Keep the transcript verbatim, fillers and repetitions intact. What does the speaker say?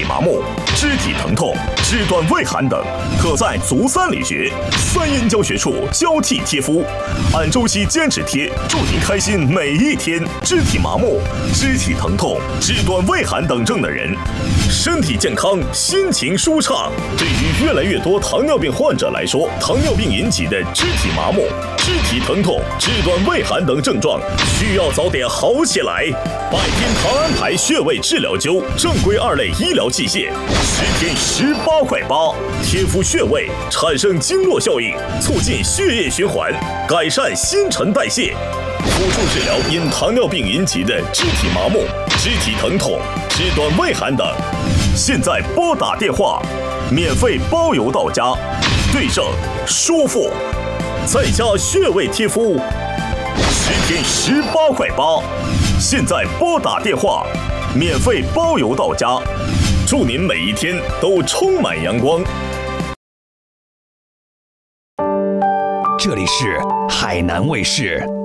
麻木、肢体疼痛、肢端畏寒等，可在足三里穴三阴交穴处交替贴敷，按周期坚持贴，祝您开心每一天。肢体麻木、肢体疼痛、肢端畏寒等症的人，身体健康，心情舒畅。对于越来越多糖尿病患者来说，糖尿病引起的肢体麻木、肢体疼痛、肢端畏寒等症状，需要早点好起来。拜天堂安排穴位治疗灸，正规二类医疗器械，十天十八块八，贴敷穴位产生经络效应，促进血液循环，改善新陈代谢，辅助治疗因糖尿病引起的肢体麻木、肢体疼痛、肢端畏寒等。现在拨打电话，免费包邮到家，对症舒服，在家穴位贴敷，十天十八块八。现在拨打电话，免费包邮到家，祝您每一天都充满阳光。 这里是海南卫视。